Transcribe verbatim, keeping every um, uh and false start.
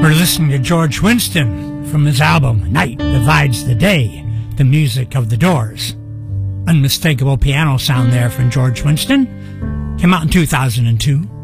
We're listening to George Winston from his album Night Divides the Day, the music of the Doors. Unmistakable piano sound there from George Winston. Came out in two thousand two.